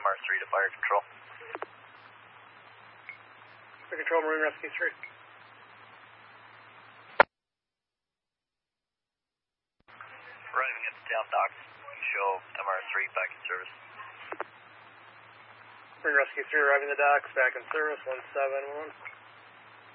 MR3 to fire control. Fire control, Marine Rescue 3. Arriving at the down docks, show MR3 back in service. Marine Rescue 3 arriving at the docks, back in service, 171.